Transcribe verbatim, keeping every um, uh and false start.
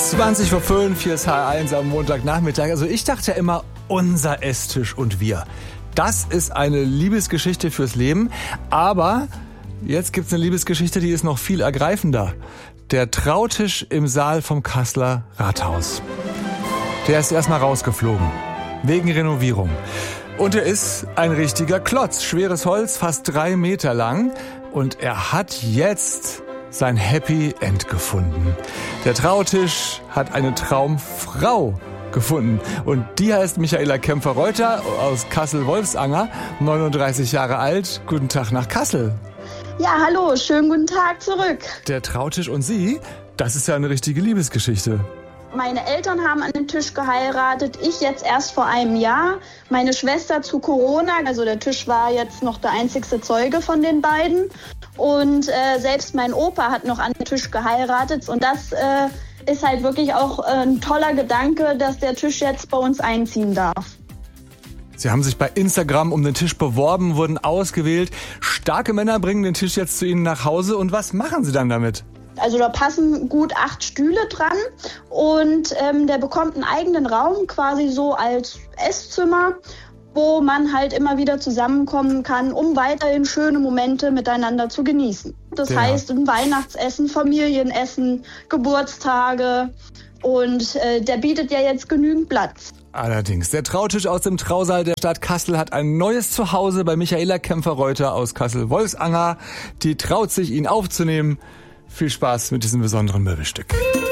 zwanzig vor fünf, hier ist H eins am Montagnachmittag. Also ich dachte ja immer, unser Esstisch und wir. Das ist eine Liebesgeschichte fürs Leben. Aber jetzt gibt's eine Liebesgeschichte, die ist noch viel ergreifender. Der Trautisch im Saal vom Kasseler Rathaus. Der ist erstmal rausgeflogen. Wegen Renovierung. Und er ist ein richtiger Klotz. Schweres Holz, fast drei Meter lang. Und er hat jetzt sein Happy End gefunden. Der Trautisch hat eine Traumfrau gefunden. Und die heißt Michaela Kempfer-Reuter aus Kassel-Wolfsanger, neununddreißig Jahre alt. Guten Tag nach Kassel. Ja, hallo, schönen guten Tag zurück. Der Trautisch und Sie, das ist ja eine richtige Liebesgeschichte. Meine Eltern haben an den Tisch geheiratet, ich jetzt erst vor einem Jahr. Meine Schwester zu Corona, also der Tisch war jetzt noch der einzigste Zeuge von den beiden. Und äh, selbst mein Opa hat noch an den Tisch geheiratet. Und das äh, ist halt wirklich auch äh, ein toller Gedanke, dass der Tisch jetzt bei uns einziehen darf. Sie haben sich bei Instagram um den Tisch beworben, wurden ausgewählt. Starke Männer bringen den Tisch jetzt zu Ihnen nach Hause. Und was machen Sie dann damit? Also da passen gut acht Stühle dran und ähm, der bekommt einen eigenen Raum, quasi so als Esszimmer, wo man halt immer wieder zusammenkommen kann, um weiterhin schöne Momente miteinander zu genießen. Das ja. heißt ein Weihnachtsessen, Familienessen, Geburtstage und äh, der bietet ja jetzt genügend Platz. Allerdings, der Trautisch aus dem Trausaal der Stadt Kassel hat ein neues Zuhause bei Michaela Kempfer-Reuter aus Kassel-Wolfsanger. Die traut sich, ihn aufzunehmen. Viel Spaß mit diesem besonderen Möbelstück.